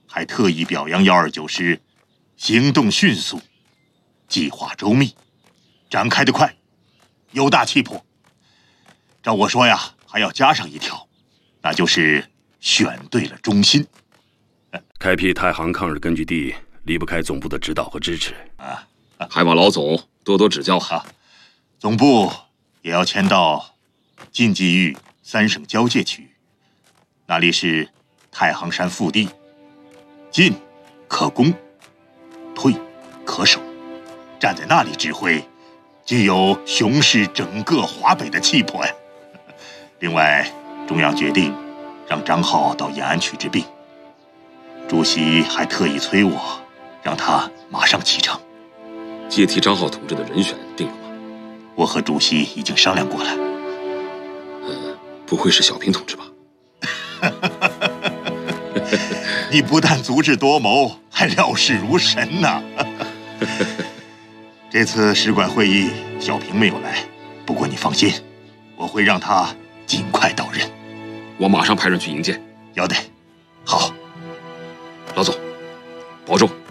还特意表扬129师行动迅速，计划周密，展开得快，有大气魄。照我说呀，还要加上一条，那就是选对了中心。 开辟太行抗日根据地离不开总部的指导和支持还望老总多多指教哈。 总部也要迁到晋冀豫3省交界区域，那里是太行山腹地，进可攻，退可守，站在那里指挥，具有雄视整个华北的气魄呀。另外，中央决定让张浩到延安去治病，主席还特意催我，让他马上启程。 接替张浩同志的人选定了吗？ 我和主席已经商量过了。 不会是小平同志吧？ 你不但足智多谋，还料事如神呐！这次使馆会议，小平没有来，不过你放心，我会让他尽快到任。 我马上派人去迎接。 要得，好。 老总，保重。